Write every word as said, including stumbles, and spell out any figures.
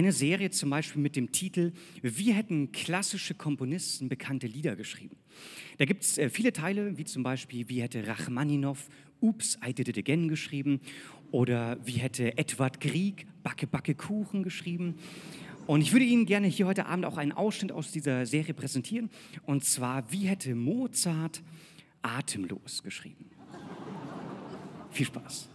eine Serie zum Beispiel mit dem Titel „Wie hätten klassische Komponisten bekannte Lieder geschrieben?“ Da gibt es äh, viele Teile, wie zum Beispiel „Wie hätte Rachmaninow Oops, I Did It Again“ geschrieben oder „Wie hätte Edvard Grieg Backe, Backe Kuchen“ geschrieben. Und ich würde Ihnen gerne hier heute Abend auch einen Ausschnitt aus dieser Serie präsentieren. Und zwar „Wie hätte Mozart Atemlos“ geschrieben. Viel Spaß.